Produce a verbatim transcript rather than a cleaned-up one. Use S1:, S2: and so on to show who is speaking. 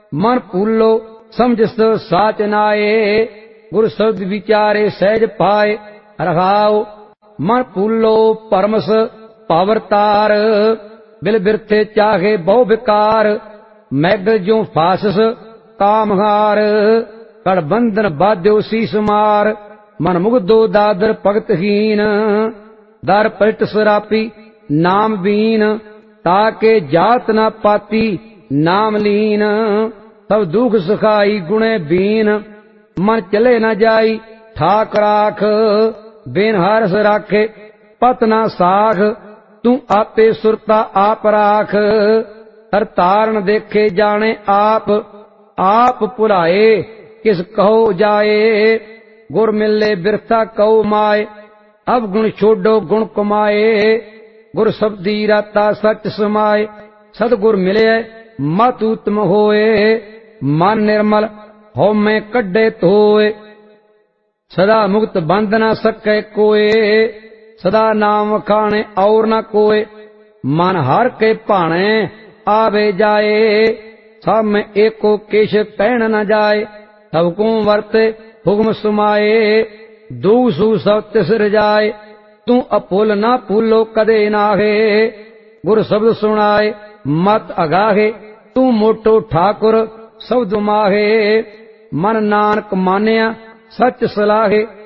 S1: मन भूलो समझस साच नाए। गुर शब्द विचारे सहज पाए रहाओ। मन भूलो परमस पावरतार। बिल बिरथे चाहे बहु विकार। मैग जो फासस कामहार। कड़ बंधन बाध्यो शीस मार। मन मुग्धो दादर भगतहीन। दर पलट सरापी नाम बीन। ताके जात न पाती नाम लीन। तब दुख सुखाई गुणे बीन। मन चले न जाई ठाक राख। बिन हरस राखे पत न साख। तू आपे सुरता आप राख। हर तारण देखे जाने आप। आप भुलाए किस कहो जाए। गुर मिले बिरथा कहो माए। अब गुण छोड़ो गुण कमाए। गुर शब्दी राता सच समाए। सतगुर मिले मत उत्तम होए। मन निर्मल हो में कड्डे धोए। सदा मुक्त बंध न सके कोए। सदा नाम खाने और न कोए। मन हर के भाणे आवे जाए। सब में एको केश कहन न जाए। सबको वर्ते हुक्म सुमाए। दूसु सब तिस रजाए। तू अपुल न भूलो कदे नाहे। गुर शब्द सुनाए मत अगाहे। तू मोटो ठाकुर शब्द माहे। मन नानक मानिया सच सलाहे।